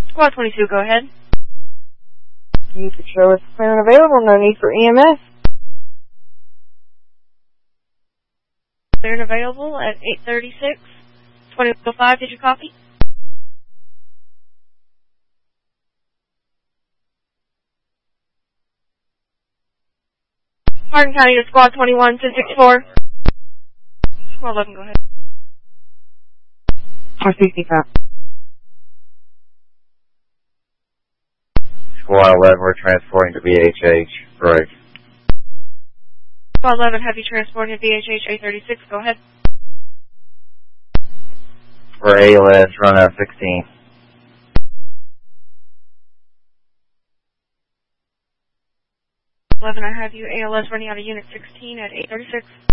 Squad 22, go ahead. You could show us clear and available, no need for EMS. Clear and available at 836. 2005, did you copy? Hardin County to Squad 21, 1064. Squad 11, go ahead. 465. Squad 11, we're transporting to BHH. Right. Squad 11, have you transported to BHH 836, go ahead. For ALS, run out 16. 11, I have you ALS running out of Unit 16 at 836.